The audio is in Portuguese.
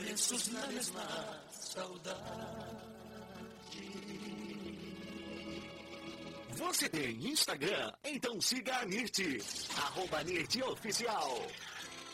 pensos na mesma saudade. Você tem Instagram? Então siga a NIRT. @NIRTOficial.